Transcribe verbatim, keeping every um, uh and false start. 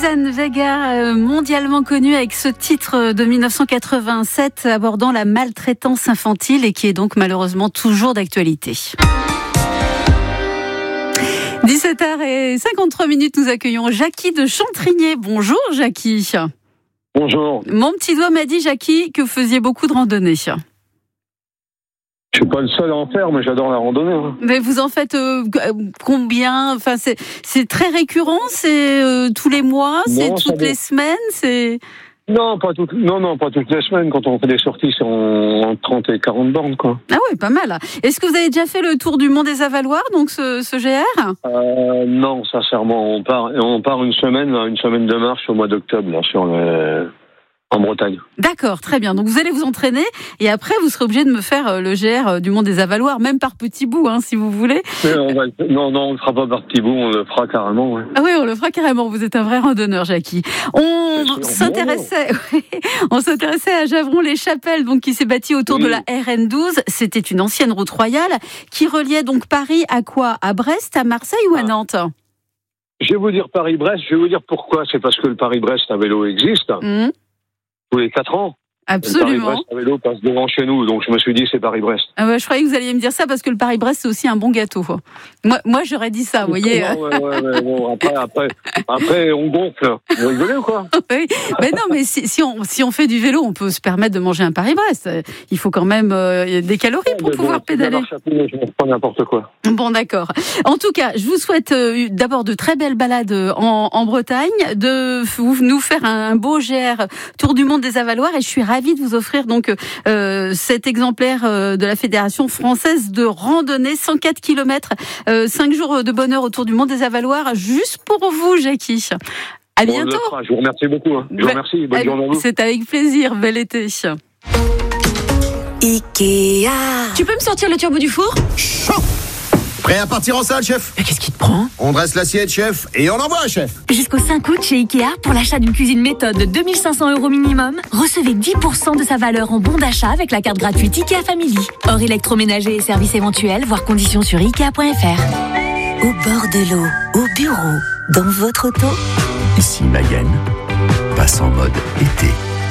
Suzanne Vega, mondialement connue avec ce titre de dix-neuf cent quatre-vingt-sept abordant la maltraitance infantile et qui est donc malheureusement toujours d'actualité. dix-sept heures cinquante-trois minutes, nous accueillons Jackie de Chantrigné. Bonjour Jackie. Bonjour. Mon petit doigt m'a dit, Jackie, que vous faisiez beaucoup de randonnées. Je suis pas le seul à en faire, mais j'adore la randonnée. Hein. Mais vous en faites euh, combien ? Enfin, c'est, c'est très récurrent, c'est euh, tous les mois, c'est non, toutes les semaines, c'est... Non, pas toutes, non, non, pas toutes les semaines. Quand on fait des sorties, c'est en trente et quarante bornes, quoi. Ah oui, pas mal. Est-ce que vous avez déjà fait le tour du Mont des Avaloirs, donc ce, ce G R ? euh, Non, sincèrement, on part, on part une semaine, une semaine de marche au mois d'octobre, là, sur le... en Bretagne. D'accord, très bien. Donc vous allez vous entraîner et après vous serez obligé de me faire le G R du Mont des Avaloirs, même par petits bouts, hein, si vous voulez. On va... Non, non, on le fera pas par petits bouts, on le fera carrément. Ouais. Ah oui, on le fera carrément. Vous êtes un vrai randonneur, Jackie. On s'intéressait, on s'intéressait à Javron-les-Chapelles, donc qui s'est bâti autour oui. de la R N douze. C'était une ancienne route royale qui reliait donc Paris à quoi ? À Brest, à Marseille ou à Nantes ? Je vais vous dire Paris-Brest. Je vais vous dire pourquoi. C'est parce que le Paris-Brest à vélo existe. Mmh. Tous les quatre ans. Absolument. Le Paris-Brest à vélo passe devant chez nous, donc je me suis dit c'est Paris-Brest. Ah bah, je croyais que vous alliez me dire ça parce que le Paris-Brest c'est aussi un bon gâteau. Moi, moi j'aurais dit ça, vous voyez. Non, ouais, ouais, ouais, bon, après, après, après, on gonfle. Vous rigolez ou quoi ? Oui, mais non, mais si, si, on, si on fait du vélo, on peut se permettre de manger un Paris-Brest. Il faut quand même euh, des calories pour ouais, pouvoir bon, pédaler. Je ne pas n'importe quoi. Bon, d'accord. En tout cas, je vous souhaite euh, d'abord de très belles balades en, en Bretagne, de f- nous faire un, un beau G R Tour du Monde des Avaloirs, et je suis ravie de vous offrir donc Donc, euh, cet exemplaire euh, de la Fédération française de randonnée, cent quatre kilomètres, euh, cinq jours de bonheur autour du Mont des Avaloirs, juste pour vous, Jackie. À bon, bientôt. Je vous remercie beaucoup. Hein. Je vous remercie. Bonne journée à vous. C'est avec plaisir. Bel été. Ikea. Tu peux me sortir le turbo du four ? Chaud. Prêt à partir en salle, chef ? Mais qu'est-ce qui te prend ? On dresse l'assiette, chef, et on envoie, chef. Jusqu'au cinq août chez Ikea, pour l'achat d'une cuisine méthode de deux mille cinq cents euros minimum, recevez dix pour cent de sa valeur en bon d'achat avec la carte gratuite Ikea Family. Hors électroménager et services éventuels, voir conditions sur ikea point f r. Au bord de l'eau, au bureau, dans votre auto. Ici Mayenne, passe en mode été.